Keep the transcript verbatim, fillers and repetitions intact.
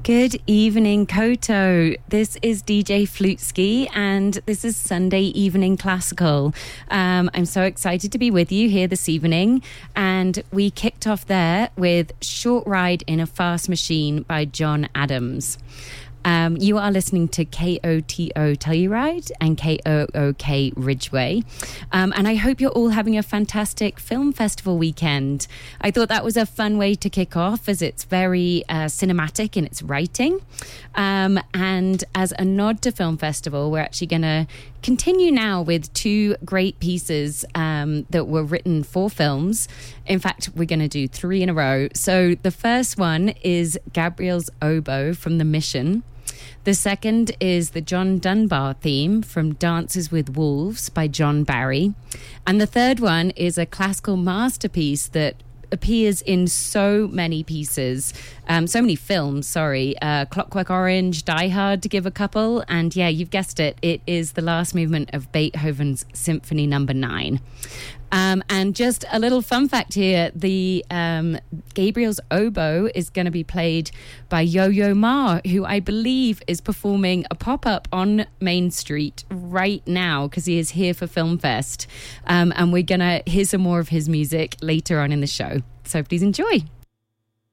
Good evening, Koto. This is D J Flutski, and this is Sunday Evening Classical. Um, I'm so excited to be with you here this evening, and we kicked off there with Short Ride in a Fast Machine by John Adams. Um, you are listening to K O T O Telluride and K O O K Ridgeway. Um, and I hope you're all having a fantastic film festival weekend. I thought that was a fun way to kick off, as it's very uh, cinematic in its writing. Um, and as a nod to film festival, we're actually going to continue now with two great pieces um, that were written for films. In fact, we're going to do three in a row. So the first one is Gabriel's Oboe from The Mission. The second is the John Dunbar theme from Dances with Wolves by John Barry. And the third one is a classical masterpiece that appears in so many pieces, um, so many films, sorry, uh, Clockwork Orange, Die Hard, to give a couple. And yeah, you've guessed it, it is the last movement of Beethoven's Symphony Number Nine. Um, and just a little fun fact here, the um, Gabriel's Oboe is going to be played by Yo-Yo Ma, who I believe is performing a pop-up on Main Street right now because he is here for Film Fest. Um, and we're going to hear some more of his music later on in the show. So please enjoy.